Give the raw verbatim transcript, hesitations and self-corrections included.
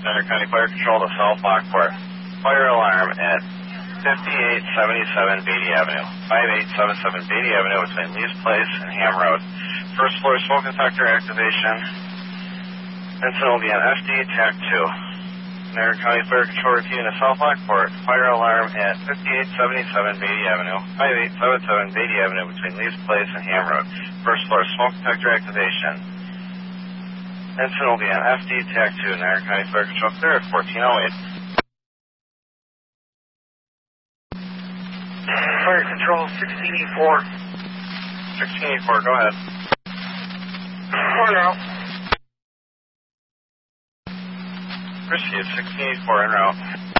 Center County Fire Control to South Lockport. Fire alarm at fifty-eight seventy-seven Beatty Avenue. fifty-eight seventy-seven Beatty Avenue between Lee's Place and Ham Road. First floor smoke detector activation. Incident will be on F D TAC two. Center County Fire Control routine to South Lockport. Fire alarm at fifty-eight seventy-seven Beatty Avenue. fifty-eight seventy-seven Beatty Avenue between Lee's Place and Ham Road. First floor smoke detector activation. Incident will be on F D TAC two. Center County Fire Control clear at fourteen oh eight. Fire Control sixteen E four. sixteen E four, go ahead. Four now. Proceed, sixteen E four en route.